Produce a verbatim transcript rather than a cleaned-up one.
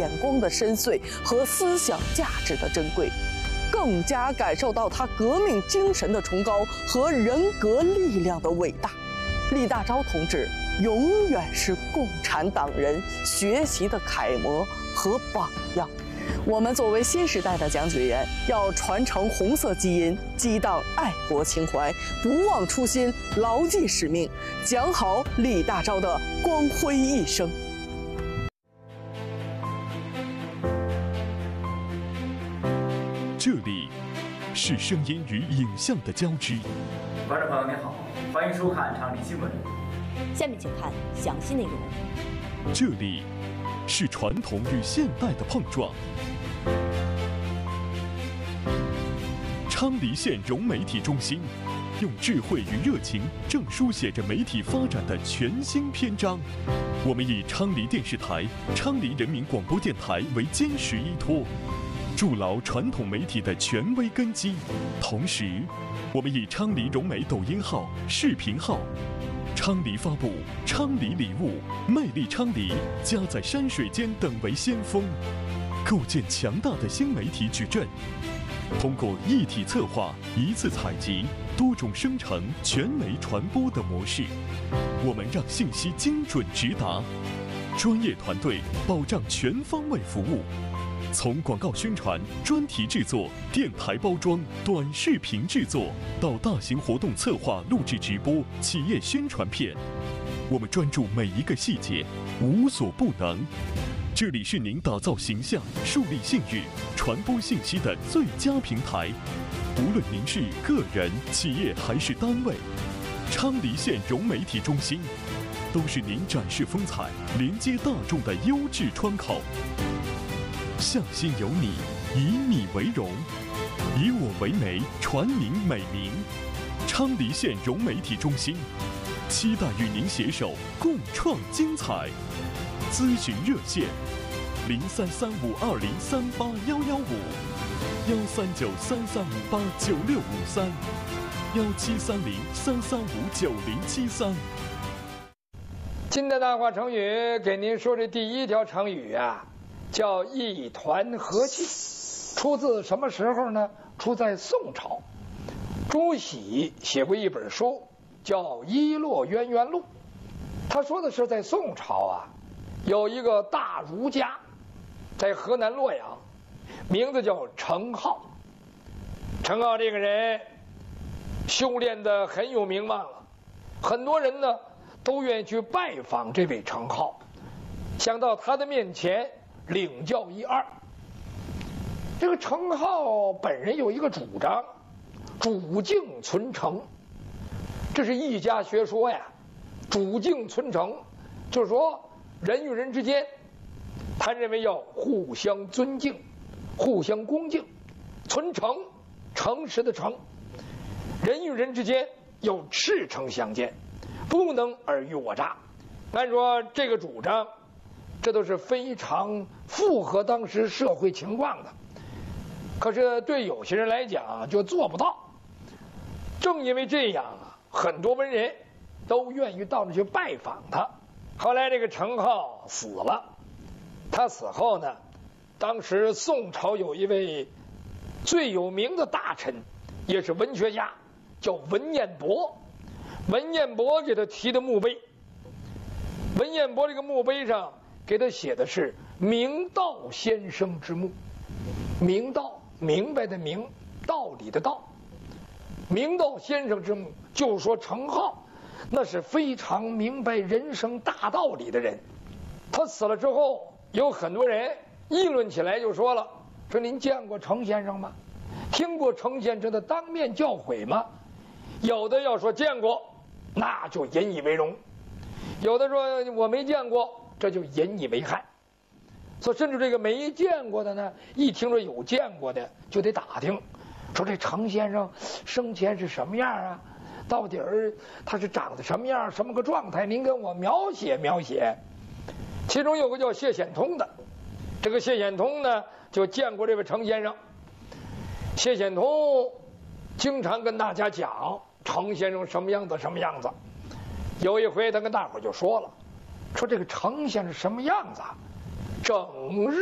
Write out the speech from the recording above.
眼光的深邃和思想价值的珍贵，更加感受到他革命精神的崇高和人格力量的伟大。李大钊同志永远是共产党人学习的楷模和榜样。我们作为新时代的讲解员，要传承红色基因，激荡爱国情怀，不忘初心，牢记使命，讲好李大钊的光辉一生。 这里是声音与影像的交织。 观众朋友您好，欢迎收看长理新闻。 下面请看详细内容。 这里是传统与现代的碰撞。昌黎县融媒体中心用智慧与热情，正书写着媒体发展的全新篇章。我们以昌黎电视台、昌黎人民广播电台为坚实依托，筑牢传统媒体的权威根基。同时，我们以昌黎融媒抖音号、视频号、昌黎发布、昌黎礼物、魅力昌黎、家在山水间等为先锋，构建强大的新媒体矩阵。通过一体策划、一次采集、多种生成、全媒传播的模式，我们让信息精准直达，专业团队保障全方位服务。从广告宣传、专题制作、电台包装、短视频制作，到大型活动策划、录制直播、企业宣传片，我们专注每一个细节，无所不能。这里是您打造形象、树立信誉、传播信息的最佳平台。无论您是个人、企业还是单位，昌黎县融媒体中心都是您展示风采、连接大众的优质窗口。向心有你，以你为荣，以我为媒，传您美名。昌黎县融媒体中心，期待与您携手共创精彩。咨询热线：零三三五二零三八幺幺五，幺三九三三五八九六五三，幺七三零三三五九零七三。 今天大话成语给您说的第一条成语啊，叫一团和气，出自什么时候呢？出在宋朝，朱熹写过一本书叫《一洛渊源录》，他说的是在宋朝啊，有一个大儒家，在河南洛阳，名字叫程颢。程颢这个人修炼的很有名望了，很多人呢都愿意去拜访这位程颢，想到他的面前领教一二。这个程颢本人有一个主张，主静存诚，这是一家学说呀。主静存诚就是说人与人之间，他认为要互相尊敬，互相恭敬，存诚，诚实的诚，人与人之间要赤诚相见，不能尔虞我诈。按说这个主张，这都是非常符合当时社会情况的，可是对有些人来讲就做不到。正因为这样啊，很多文人都愿意到那去拜访他。后来这个程颢死了，他死后呢，当时宋朝有一位最有名的大臣，也是文学家，叫文彦博。文彦博给他题的墓碑，文彦博这个墓碑上给他写的是明道先生之墓。明道，明白的明，道理的道。明道先生之墓，就是说程颢那是非常明白人生大道理的人。他死了之后，有很多人议论起来，就说了，说您见过程先生吗？听过程先生的当面教诲吗？有的要说见过，那就引以为荣；有的说我没见过，这就引以为憾。所以甚至这个没见过的呢，一听说有见过的，就得打听，说这程先生生前是什么样啊？到底儿他是长得什么样，什么个状态？您跟我描写描写。其中有个叫谢显通的，这个谢显通呢就见过这位程先生。谢显通经常跟大家讲程先生什么样子什么样子。有一回他跟大伙就说了，说这个程先生什么样子啊？整日